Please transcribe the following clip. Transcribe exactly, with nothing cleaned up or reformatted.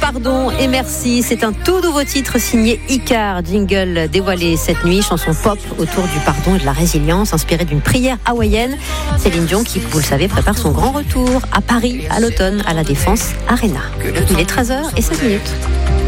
pardon et merci. C'est un tout nouveau titre signé Icar, jingle dévoilé cette nuit, chanson pop autour du pardon et de la résilience, inspirée d'une prière hawaïenne. Céline Dion qui, vous le savez, prépare son grand retour à Paris à l'automne à la Défense Arena. Il est treize heures zéro sept minutes.